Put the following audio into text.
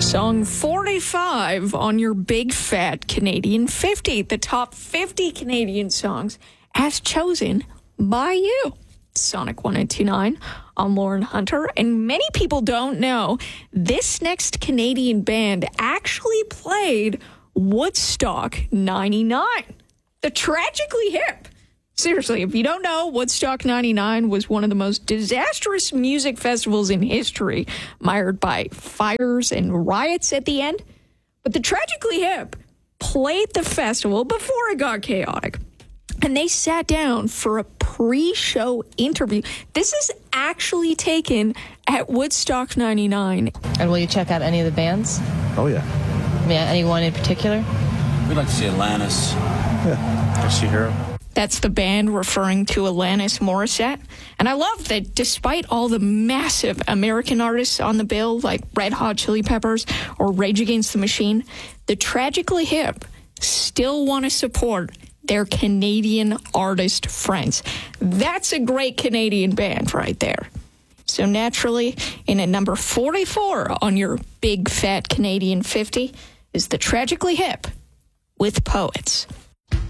Song 45 on your big fat Canadian 50, the top 50 Canadian songs as chosen by you. Sonic 102.9. I'm Lauren Hunter, and many people don't know this next Canadian band actually played Woodstock 99. The Tragically Hip. Seriously, if you don't know, Woodstock 99 was one of the most disastrous music festivals in history, mired by fires and riots at the end. But the Tragically Hip played the festival before it got chaotic. And they sat down for a pre-show interview. This is actually taken at Woodstock 99. And will you check out any of the bands? Oh, yeah. I mean, anyone in particular? We'd like to see Alanis. Yeah. I see her. That's the band referring to Alanis Morissette. And I love that despite all the massive American artists on the bill, like Red Hot Chili Peppers or Rage Against the Machine, the Tragically Hip still want to support their Canadian artist friends. That's a great Canadian band right there. So naturally, in at number 44 on your big fat Canadian 50 is the Tragically Hip with Poets.